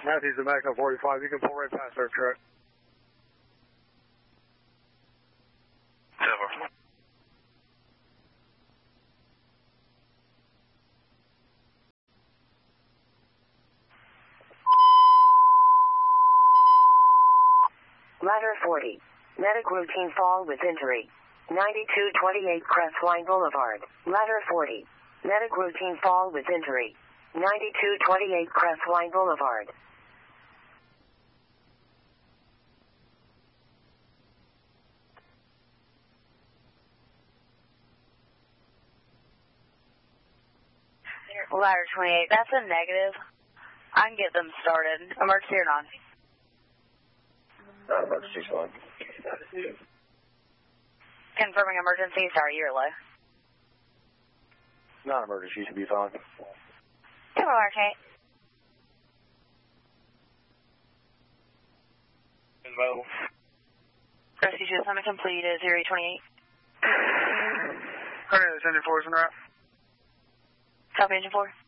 Matthews and Magna 45, you can pull right past our truck. Ladder 40. Medic routine fall with injury. 9228 Crestline Boulevard. Ladder 40. Medic routine fall with injury. 9228 Crestline Boulevard. Ladder 28, that's a negative. I can get them started. Emergency or non? Emergency's fine. Confirming emergency, sorry, you're low. Non-emergency should be fine. Hello, Arcade. Hello. Rescue to summit complete is 0828. Okay, that's engine 4 is on route. Copy engine 4.